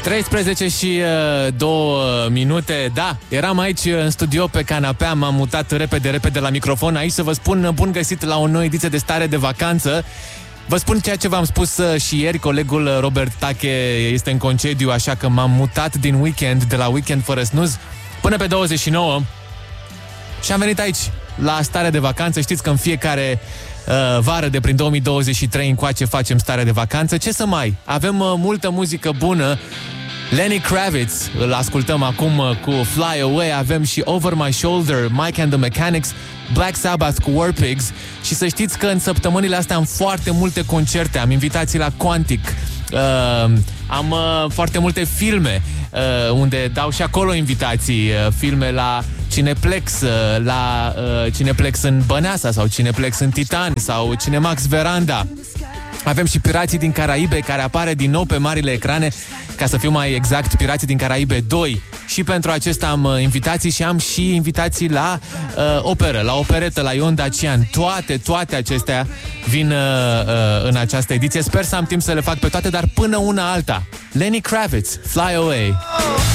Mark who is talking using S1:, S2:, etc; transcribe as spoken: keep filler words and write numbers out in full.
S1: treisprezece și două minute. Da, eram aici în studio pe canapea, m-am mutat repede, repede la microfon aici să vă spun bun găsit la o nouă ediție de Stare de Vacanță. Vă spun ceea ce v-am spus și ieri, colegul Robert Tache este în concediu, așa că m-am mutat din weekend, de la Weekend fără snuz, până pe douăzeci și nouă și am venit aici la Stare de Vacanță. Știți că în fiecare uh, vară de prin două mii douăzeci și trei încoace facem Stare de Vacanță. Ce să mai? Avem uh, multă muzică bună. Lenny Kravitz, îl ascultăm acum uh, cu Fly Away. Avem și Over My Shoulder, Mike and the Mechanics, Black Sabbath cu War Pigs. Și să știți că în săptămânile astea am foarte multe concerte. Am invitații la Quantic, uh, am uh, foarte multe filme uh, unde dau și acolo invitații, uh, filme la Cineplex, uh, la uh, Cineplex în Băneasa sau Cineplex în Titan sau Cinemax Veranda. Avem și Pirații din Caraibe, care apare din nou pe marile ecrane, ca să fiu mai exact, Pirații din Caraibe doi. Și pentru acesta am uh, invitații și am și invitații la uh, operă, la operetă, la Ion Dacian. Toate, toate acestea vin uh, uh, în această ediție. Sper să am timp să le fac pe toate, dar până una alta. Lenny Kravitz, Fly Away.